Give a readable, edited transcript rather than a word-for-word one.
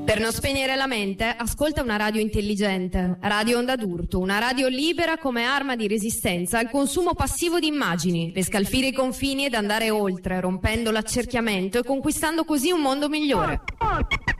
Per non spegnere la mente, ascolta una radio intelligente, Radio Onda d'Urto, una radio libera come arma di resistenza al consumo passivo di immagini, per scalfire i confini ed andare oltre, rompendo l'accerchiamento e conquistando così un mondo migliore.